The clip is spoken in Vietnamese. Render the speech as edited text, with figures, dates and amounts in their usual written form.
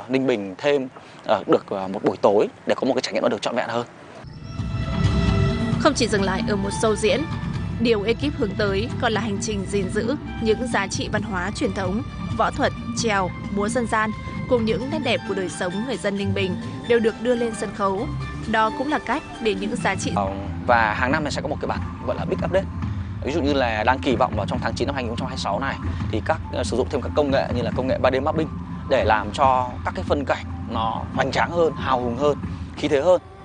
Ninh Bình thêm được một buổi tối để có một cái trải nghiệm nó được trọn vẹn hơn. Không chỉ dừng lại ở một show diễn, điều ekip hướng tới còn là hành trình gìn giữ những giá trị văn hóa truyền thống, võ thuật, chèo, múa dân gian cùng những nét đẹp của đời sống người dân Ninh Bình đều được đưa lên sân khấu. Đó cũng là cách để những giá trị và hàng năm này sẽ có một cái bản gọi là big update. Ví dụ như là đang kỳ vọng vào trong tháng 9 năm 2026 này thì sử dụng thêm các công nghệ như là công nghệ 3D mapping để làm cho các cái phân cảnh nó hoành tráng hơn, hào hùng hơn, khí thế hơn.